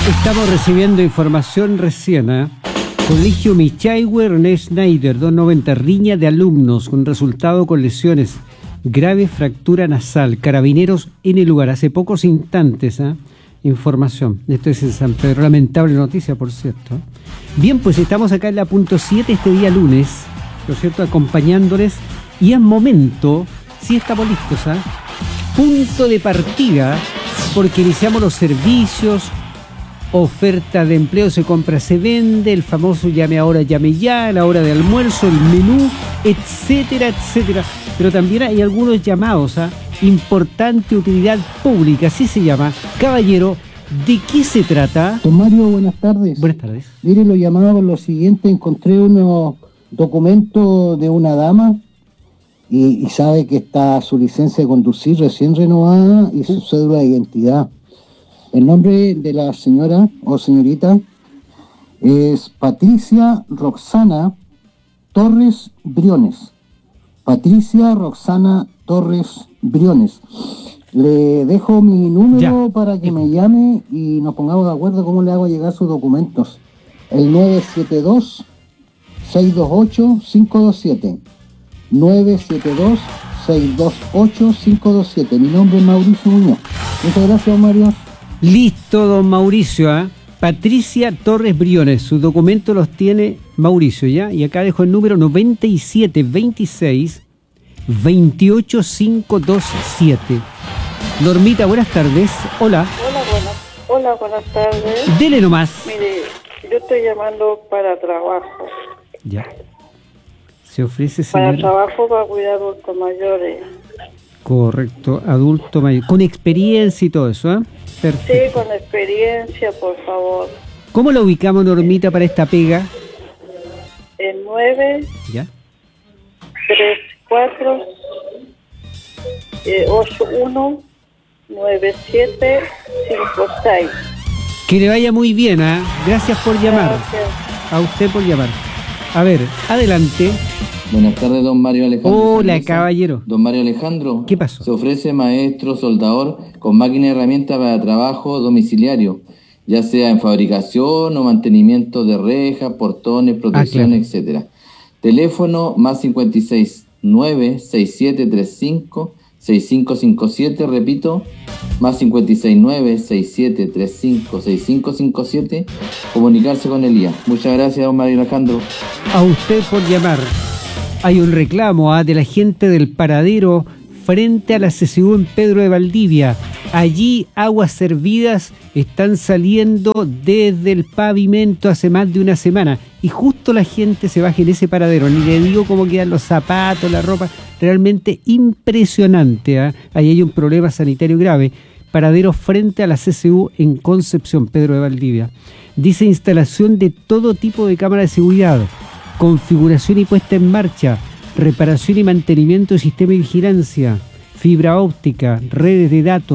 Estamos recibiendo información recién, ¿eh? Colegio Michahue, René Schneider, 290, riña de alumnos con resultado con lesiones, grave fractura nasal, carabineros en el lugar. Hace pocos instantes, ¿eh? Información. Esto es en San Pedro. Lamentable noticia, por cierto. Bien, pues estamos acá en la punto 7 este día lunes, ¿no es cierto? Acompañándoles. Y es momento, sí estamos listos, ¿eh? Punto de partida, porque iniciamos los servicios. Oferta de empleo, se compra, se vende, el famoso llame ahora, llame ya, la hora de almuerzo, el menú, etcétera, etcétera. Pero también hay algunos llamados a importante utilidad pública, así se llama. Caballero, ¿de qué se trata? Don Mario, buenas tardes. Buenas tardes. Mire, lo llamaba por lo siguiente, encontré unos documentos de una dama y sabe que está su licencia de conducir recién renovada y su cédula de identidad. El nombre de la señora o señorita es Patricia Roxana Torres Briones. Patricia Roxana Torres Briones. Le dejo mi número para que me llame y nos pongamos de acuerdo cómo le hago llegar sus documentos. El 972-628-527. 972-628-527. Mi nombre es Mauricio Muñoz. Muchas gracias, Mario. Listo, don Mauricio, ¿eh? Patricia Torres Briones, sus documentos los tiene Mauricio, ¿ya? Y acá dejo el número 9726-28527. Normita, buenas tardes. Hola. Hola, buenas tardes. Dele nomás. Mire, yo estoy llamando para trabajo. Ya. Se ofrece, señora. Para trabajo para cuidar adultos mayores. Correcto, adulto mayor. Con experiencia y todo eso, ¿eh? Perfecto. Sí, con experiencia, por favor. ¿Cómo la ubicamos, Normita, para esta pega? El 9 ¿ya? 34 81 97 56. Que le vaya muy bien, ¿eh? Gracias por llamar. Gracias. A usted por llamar. A ver, adelante. Buenas tardes, don Mario Alejandro. Hola, caballero. Don Mario Alejandro. ¿Qué pasó? Se ofrece maestro soldador con máquina y herramientas para trabajo domiciliario, ya sea en fabricación o mantenimiento de rejas, portones, protección, claro. etcétera. Teléfono más 569-6735-6557, repito, más 569-6735-6557, comunicarse con Elías. Muchas gracias, don Mario Alejandro. A usted por llamar. Hay un reclamo de la gente del paradero frente a la CCU en Pedro de Valdivia. Allí aguas servidas están saliendo desde el pavimento hace más de una semana y justo la gente se baja en ese paradero. Ni le digo cómo quedan los zapatos, la ropa, realmente impresionante, ¿eh? Ahí hay un problema sanitario grave. Paradero frente a la CCU en Concepción, Pedro de Valdivia. Dice instalación de todo tipo de cámaras de seguridad, configuración y puesta en marcha, reparación y mantenimiento de sistema de vigilancia, fibra óptica, redes de datos,